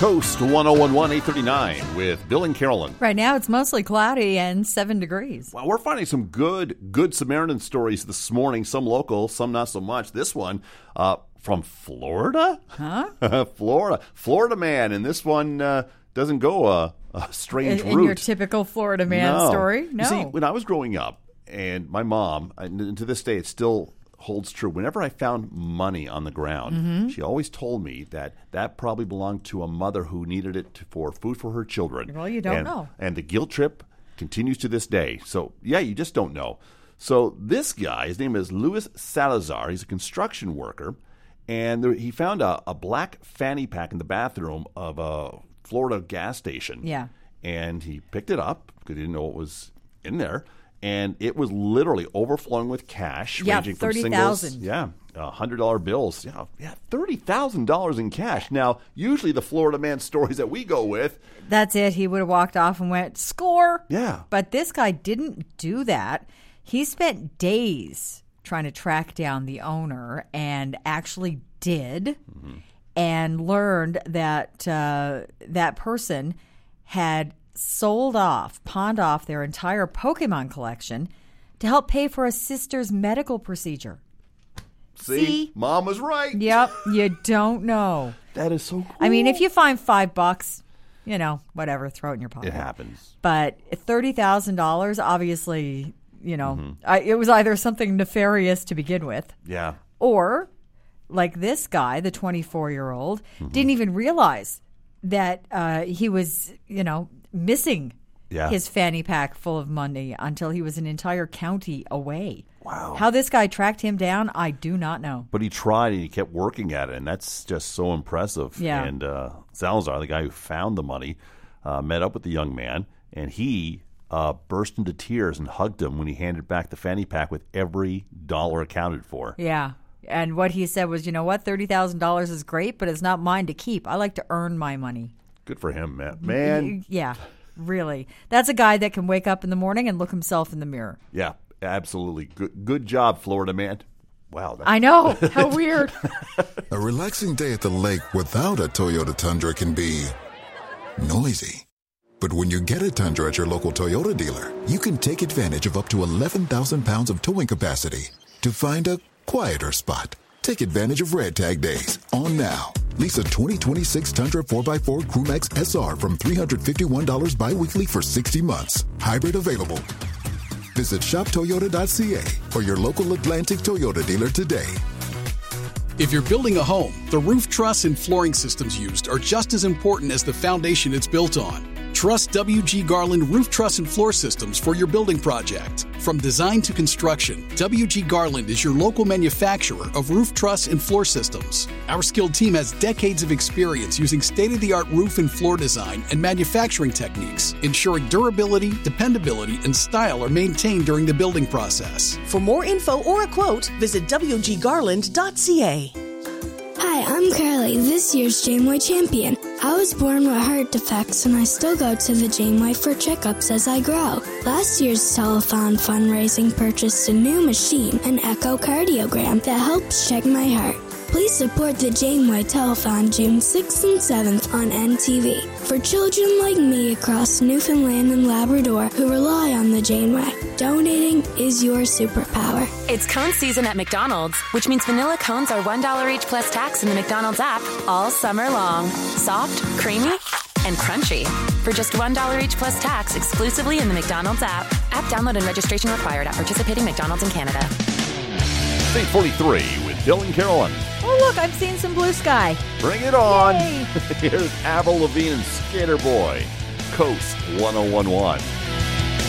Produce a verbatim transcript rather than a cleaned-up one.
Coast one oh one one, eight thirty-nine with Bill and Carolyn. Right now it's mostly cloudy and seven degrees. Well, we're finding some good, good Samaritan stories this morning. Some local, some not so much. This one uh, from Florida? Huh? Florida. Florida man. And this one uh, doesn't go a, a strange in, route. In your typical Florida man no. story? No. You see, when I was growing up, and my mom, and to this day it still holds true, whenever I found money on the ground, mm-hmm. she always told me that that probably belonged to a mother who needed it to, for food for her children. Well, you don't and, know. And the guilt trip continues to this day. So, yeah, you just don't know. So this guy, his name is Luis Salazar. He's a construction worker, and there, he found a, a black fanny pack in the bathroom of a Florida gas station. Yeah. And he picked it up because he didn't know what was in there. And it was literally overflowing with cash, yeah, ranging from thirty singles, thousand. yeah, uh, hundred dollar bills, yeah, yeah, thirty thousand dollars in cash. Now, usually the Florida man stories that we go with, that's it. He would have walked off and went score. Yeah, but this guy didn't do that. He spent days trying to track down the owner, and actually did, mm-hmm. and learned that uh, that person had sold off, pawned off their entire Pokemon collection to help pay for a sister's medical procedure. See, See? Mom was right. Yep, you don't know. That is so cool. I mean, if you find five bucks, you know, whatever, throw it in your pocket. It happens. But thirty thousand dollars, obviously, you know, mm-hmm. I, it was either something nefarious to begin with. Yeah. Or, like this guy, the twenty-four-year-old, mm-hmm. didn't even realize that uh, he was, you know, missing yeah. his fanny pack full of money until he was an entire county away. Wow. How this guy tracked him down, I do not know. But he tried and he kept working at it, and that's just so impressive. Yeah. And uh, Salazar, the guy who found the money, uh, met up with the young man, and he uh, burst into tears and hugged him when he handed back the fanny pack with every dollar accounted for. Yeah. And what he said was, you know what, thirty thousand dollars is great, but it's not mine to keep. I like to earn my money. Good for him, man. Man. Yeah, really. That's a guy that can wake up in the morning and look himself in the mirror. Yeah, absolutely. Good good job, Florida man. Wow. I know. How weird. A relaxing day at the lake without a Toyota Tundra can be noisy. But when you get a Tundra at your local Toyota dealer, you can take advantage of up to eleven thousand pounds of towing capacity to find a quieter spot. Take advantage of Red Tag Days on now. Lease a twenty twenty-six Tundra four by four Crewmax S R from three hundred fifty-one dollars bi-weekly for sixty months. Hybrid available. Visit shop toyota dot c a or your local Atlantic Toyota dealer today. If you're building a home, the roof truss and flooring systems used are just as important as the foundation it's built on. Trust W G Garland Roof Truss and Floor Systems for your building project. From design to construction, W G Garland is your local manufacturer of roof truss and floor systems. Our skilled team has decades of experience using state-of-the-art roof and floor design and manufacturing techniques, ensuring durability, dependability, and style are maintained during the building process. For more info or a quote, visit w g garland dot c a. Hi, I'm Carly, this year's Janeway champion. I was born with heart defects, and I still go to the Janeway for checkups as I grow. Last year's telethon fundraising purchased a new machine, an echocardiogram, that helps check my heart. Please support the Janeway Telethon June sixth and seventh on N T V for children like me across Newfoundland and Labrador who rely on the Janeway. Donating is your superpower. It's cone season at McDonald's, which means vanilla cones are one dollar each plus tax in the McDonald's app all summer long. Soft, creamy, and crunchy. For just one dollar each plus tax exclusively in the McDonald's app. App download and registration required at participating McDonald's in Canada. eight forty-three with Bill and Carolyn. Oh, look, I'm seeing some blue sky. Bring it on. Yay. Here's Avril Lavigne and Skater Boy. Coast one oh one one.